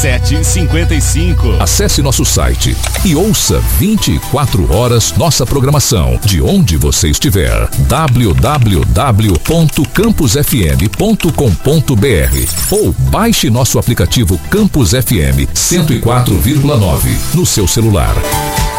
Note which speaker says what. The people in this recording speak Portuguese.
Speaker 1: 17h55.
Speaker 2: Acesse nosso site e ouça 24 horas nossa programação, de onde você estiver. www.campusfm.com.br ou baixe nosso aplicativo Campus FM 104,9 no seu celular.